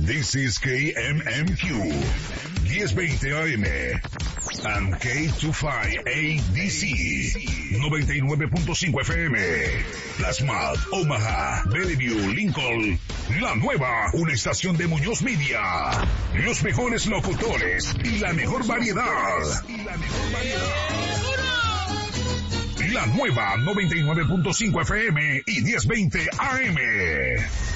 This is KMMQ 1020 AM and K25ADC 99.5 FM. Plasma, Omaha, Bellevue, Lincoln. La nueva, una estación de Muñoz Media. Los mejores locutores y la mejor variedad. La nueva 99.5 FM y 1020 AM.